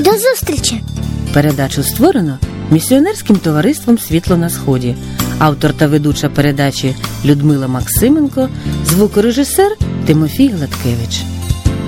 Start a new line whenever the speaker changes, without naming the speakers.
До зустрічі!
Передачу створено місіонерським товариством «Світло на Сході». Автор та ведуча передачі Людмила Максименко, звукорежисер Тимофій Гладкевич.